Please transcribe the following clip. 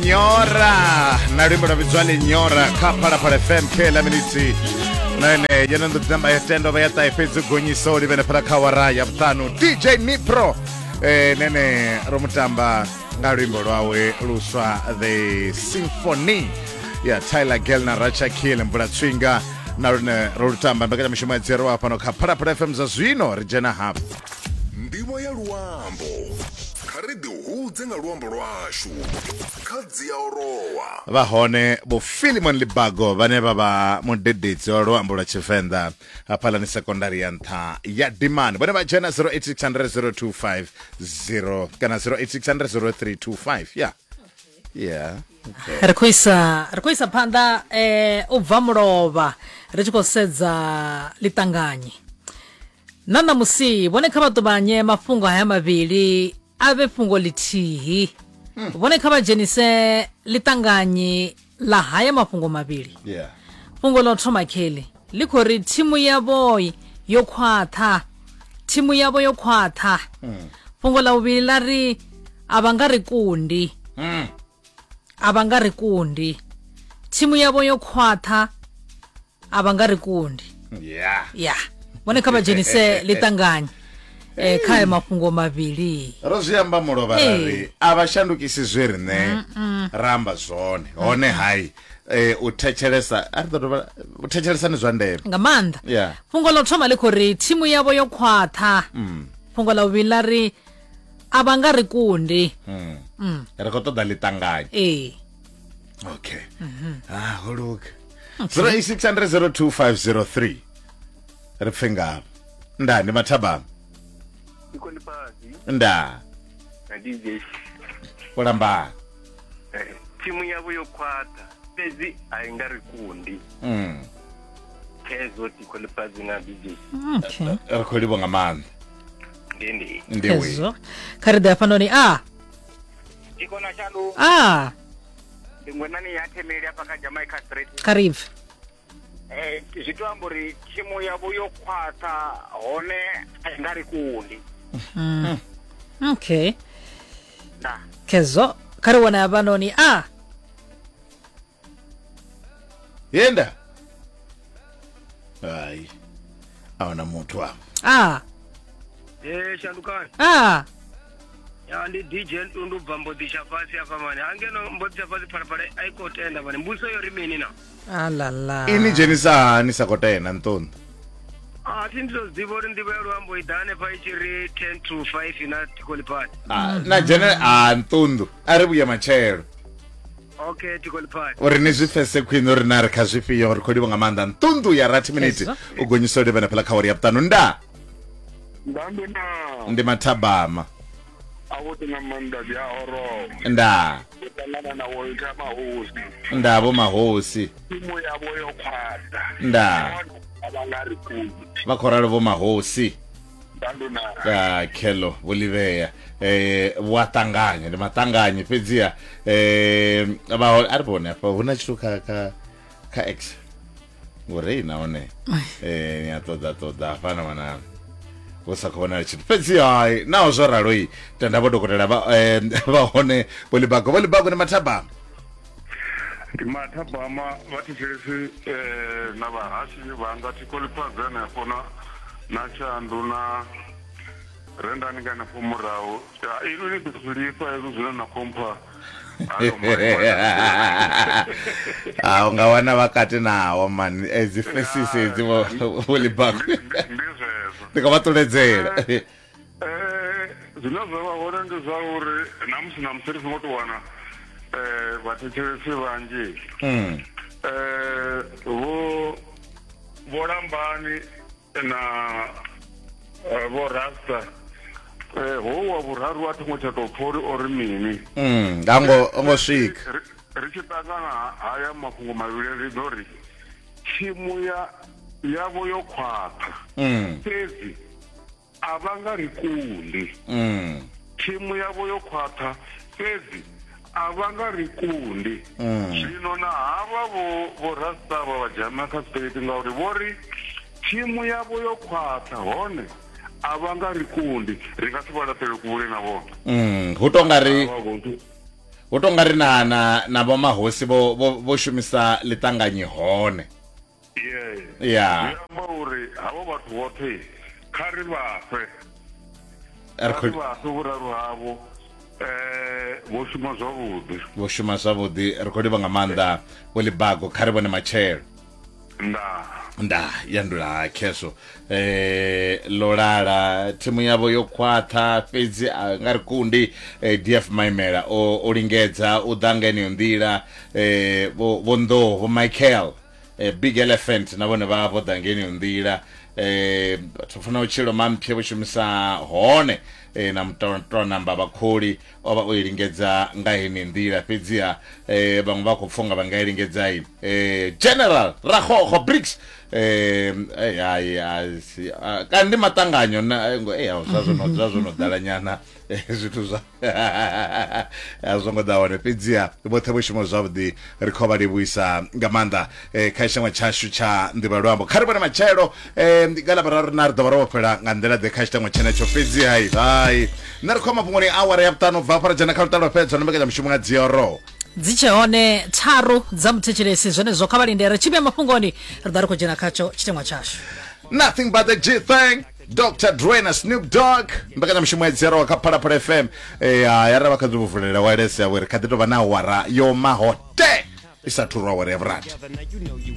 Nyora na rimbo na visuali Nyora kapara para FM kela miniti nene yenando tamba yatendo bayata ifezu gonyiso libene para kawara ya btano DJ Nipro nene romutamba na rimbo rwawe luswa The Symphony ya Tyler Gell na Racha Kiel mbura twinga na rune romutamba mbakata mishuma zero hapa no kapara para FM za zwino rijena hapa Ndivo ya Luambo Karidi hudze nga luambo lwashu Kadzi ya orowa Vahone bo Philemon Libago vane baba mudededzi wa luambo lwa Tshivenḓa haphala ni secondary ya nṱha ya Dimani vane va dzhena 08600250 kana 08600325 yeah yeah okay. Rikoisa panda ubva mulova ri tshi khou sedza litanganyi nana musi vhone kha vha ṱuvhanye mafhungo haya mavhili ave fhungo lithihi vhone kha vha dzhenise litanganyi la haya mafhungo mavhili yeah fhungo ḽo thoma kheli ḽi khou ri thimu yavho yo khwaṱha fhungo ḽa vhuvhili ḽa ri a vha nga ri kundi thimu yavho yo khwaṱha a vha nga ri kundi yeah vhone kha vha dzhenise litanganyi kha mafhungo mavhili ro zwi amba mulova rari a vha shandukisi zwi rine ramba zwone hone hai u thetshelesa ni zwa ndeme nga maanḓa yeah fhungo ḽo thoma ḽi khou ri thimu yavho yo khwaṱha fhungo ḽa vhuvhili ḽa ri a vha nga ri kundi ri khou ṱoḓa litanganyi okay holuka 0600025003 ri pfenga nda ndi mathabama Ikoni pazi nda na DJ ulamba timu yavo yo khwaṱha fhedzi a i nga ri kundi kezo tikoni pazi na DJ okay ri khou livha nga maanḓa ndi kezo kha ri ḓe hafhanoni ikona shandu ndi ngwenani ya themeli hafha kha Jamaica Street karibu zwito amba uri thimu yavo yo khwaṱha hone a i nga ri kundi okay da kezo kha ri wana hafhanoni yenda hayi awuna muthu apa shandukani ya ndi DJ Ntundu bambo disha fasi hapa mani angeno mbodisha fasi parapare aiko tenda mani mbuso yori mini na alala ini jenisa ni sakotena Ntundu tindizo zivori ndivo ya luambo idane pa ichiri 10 to 5 ina tikoli pati na jene Ntundu ari buya machero okay tikoli pati uri ni zwifese khwini uri na ri kha zwifhiyo ri khou livha nga maanḓa Ntundu ya 30 minutes u gonyisa uri vhana phela kha uri ya vhutanu nda ndi mathabama awote na manda ya oro nda na wolta mahosi ndabo mahosi timu yabo yo khwaṱha nda abangari kundi vakhoralo vo mahosi ndandona khelo voliveya watanganya ndi matanganya fhedziha va ari vhone hafha huna tshithu kha x ngori naone ni a ṱoḓa hafhana manana wosa khona tshithu fhedziha naho zwo ralo tenda vho dokotela vha hone volibago ni mathabama ndi mathabama vathetshelesi na vahasi vanga tikoli pazana fona na chandu na rendani kana fomurawo ino ni kusulipa ezuzuna na kompa unga wana vakati nawo mani ezifesisi edzi volibago ndikavatoledzera zvinobva vahona ndezvauri namusi namusiri sinotowana vathetshelesi vanji vorambani na vorasta howa vurharu wa thongo chatopfori ori mini ngosvika ri chitangana haya mafhungo mavhili ri ḓo ri thimu yavo yo khwaṱha fhedzi a vha nga ri kundi thimu yavo yo khwaṱha fhedzi a vha nga ri kundi zwino na hava vorasta vha Jamaica Street ngauri vho ri thimu yavo yo khwaṱha hone a va nga ri kundi ri nga si va laṱele kule na vona hu tonga ri utongari na vho mahosi vho shumisa litanganyi hone ya amba uri havo vhathu vhoṱhe kha ri vhafe vhuraru havho vho shuma zwavhuḓi ri khou livha nga maanḓa vho Libago kha ri vhone matshelo nda yandula kheso Lolala thimu yavho yo khwaṱha fhedzi a nga ri kundi DF Maimela o lingedza u ḓa nga heneyo nḓila vho Ndo vho Michael Big Elephant na vhone vha vho ḓa nga heneyo nḓila vhathu funa utshilo mamphe vho shumisa hone na mutoro namba bakholi ova o lingedza nga hene nḓila fhedziha vhaṅwe vha khou pfunga vha nga lingedza General Rakgokgo Bricks kandi matanganyo na zwa no dalanyana zwithu zwa azongo dawane fhedziha vhoṱhe vho shuma zwavhuḓi ri khou vha livhuisa nga maanḓa kha shango tshashu tsha Nḓivha Luambo kha ri vhone matshelo galabara na ri ḓo vha ro fhela nga nḓila ḓe kha tshitango tshenetsho fhedziha hai nṋe ri khou mafhungoni awara ya vhuṱanu bva fara dzhena kha lutalo fhedza no mbekanya mushumo nga dzioro dzi tshe hone tharu dza muthetshelesi zwone zwo kha vhalindele tshibya mafhungoni ri ḓa ri khou dzhena khatsho tshitemwa tshashu nothing but the G thing Dr. Dre na Snoop Dogg mbekanya mushumo ya dzioro kha Phalaphala FM ya ri vha kha dzivulela wireless ya wori kha ḓi tovha na awara yo mahote isa thurwa whatever